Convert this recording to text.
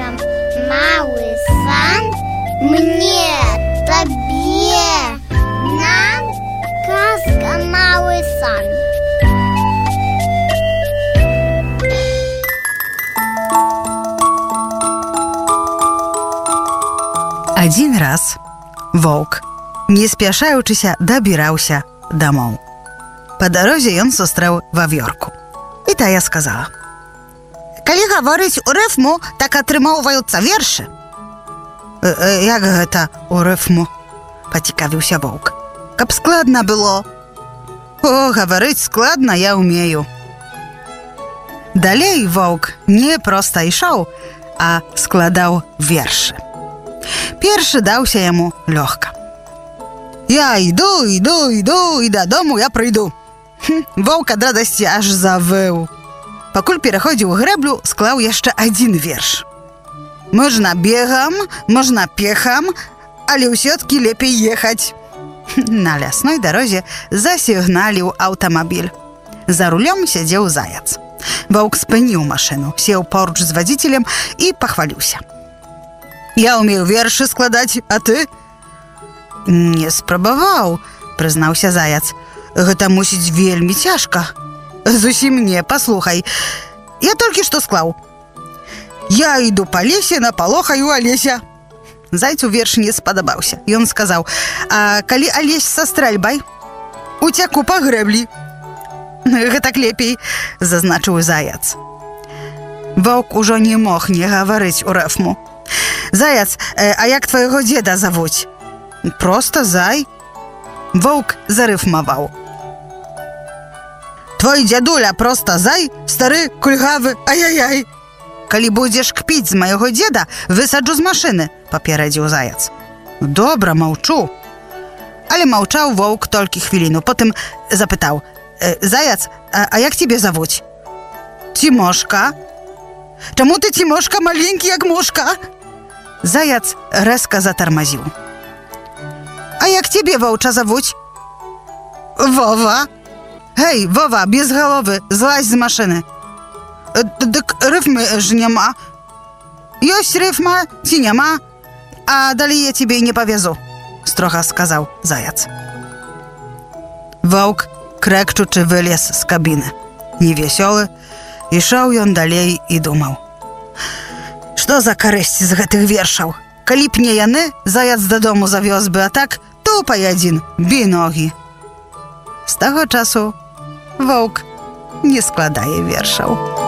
нам mały сан, мне, тебе, нам казка «Mały сан». Один раз воўк, не спяшаючыся, дабіраўся дамоў. Па дарозе ён сустрэў вавёрку. І тая сказала: «Калі гаворыць у рыфму, так атрымоўваюцца вершы». «Як гэта у рыфму?» – пацікавіўся воўк. «Каб складна было». «О, гаварыць складна я ўмею». Далей воўк не проста ішоў, а складаў вершы. Першы даўся яму лёгка. «Я іду, і дадому я прыйду». Воўк ад радасці аж завыў. Пакуль пераходзіў грэблю, склаў яшчэ адзін верш. «Можна бегам, можна пехам, але ўсё-ткі лепей ехаць». На лясной дарозе засігналіў аўтамабіль. За рулём сядзеў заяц. Воўк спыніў машыну, сеў поруч з вадзіцелем і пахваліўся. «Я ўмею вершы складаць, а ты?» «Не спрабаваў», – прызнаўся заяц. «Гэта мусіць вельмі цяжка». «Зусім не, паслухай. Я толькі што склаў. Я іду па лесе, напалохаю Алеся». Зайцу верш не спадабаўся. Ён сказаў: «А калі Алесь са стрэльбай?» «Уцяку па грэблі». «Гэтак лепей», – зазначыў заяц. Воўк ужо не мог не гаварыць у рыфму. «Заяц, а як твайго дзеда завуць?» «Проста Зай». Воўк зарыфмаваў. «Твой дзядуля проста Зай, стары, кульгавы, ай-яй-яй». «Калі будзеш кпіць з майго дзеда, высаджу з машыны», – паперадзіў заяц. «Добра, маўчу». Але маўчаў воўк толькі хвіліну, потым запытаў: «Заяц, а як цябе завуць?» «Цімошка». «Чаму ты, Цімошка, маленькі, як мушка?» Заяц рэзка затармазіў. «А як цябе, воўча, завуць?» «Вова». «Гэй, Вова, без галовы, злазь з машыны». «Дык рыфмы ж няма». «Ёсць рыфма ці няма, а далей я цябе не павязу», – строга сказаў заяц. Воўк, крэкчучы, вылез з кабіны. Невесёлы, ішоў ён далей і думаў: «Што за карысць з гэтых вершаў? Калі б не яны, заяц дадому завёз бы, а так тупай адзін, бі ногі». З таго часу воўк не складае вершаў.